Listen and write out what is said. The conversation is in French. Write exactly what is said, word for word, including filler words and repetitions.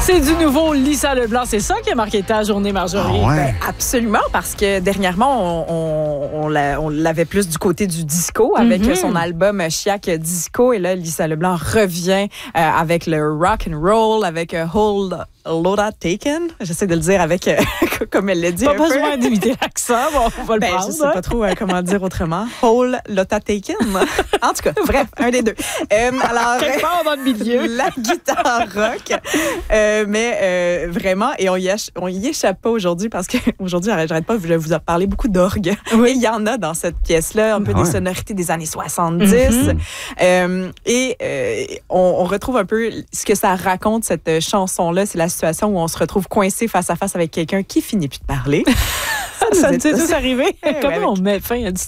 C'est du nouveau Lisa Leblanc. C'est ça qui a marqué ta journée, Marjorie? Ah ouais. Ben, absolument, parce que dernièrement, on, on, on, l'a, on l'avait plus du côté du disco avec Mm-hmm. son album Chiac Disco. Et là, Lisa Leblanc revient euh, avec le rock and roll, avec uh, Hold Lotta Taken. J'essaie de le dire avec, euh, comme elle l'a dit. Pas un peu. besoin d'imiter l'accent, bon, on va le Ben, prendre. je sais pas trop euh, comment dire autrement. Hold Lotta Taken. En tout cas, bref, un des deux. Euh, alors, Quelque part dans le milieu. la guitare rock. Euh, mais euh, vraiment, et on y, ach- on y échappe pas aujourd'hui parce qu'aujourd'hui, j'arrête pas de vous parler beaucoup d'orgue. Oui. Et il y en a dans cette pièce-là, un peu Ah des ouais. sonorités des années soixante-dix. Mm-hmm. Euh, et euh, on, on retrouve un peu ce que ça raconte, cette chanson-là. C'est la situation où on se retrouve coincé face à face avec quelqu'un qui finit plus de parler. Ça nous nous est- est tous arrivé. Ouais, Comment avec- on met fin à une